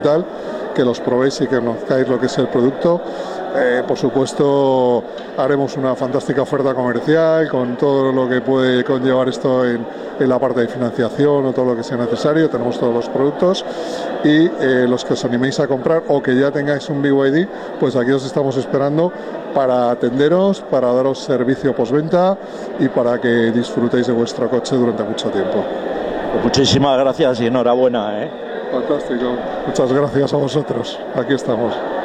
tal, que los probéis y que conozcáis lo que es el producto. Por supuesto, haremos una fantástica oferta comercial con todo lo que puede conllevar esto en la parte de financiación o todo lo que sea necesario. Tenemos todos los productos y los que os animéis a comprar o que ya tengáis un BYD, pues aquí os estamos esperando para atenderos, para daros servicio postventa y para que disfrutéis de vuestro coche durante mucho tiempo. Pues muchísimas gracias y enhorabuena, ¿eh? Fantástico. Muchas gracias a vosotros. Aquí estamos.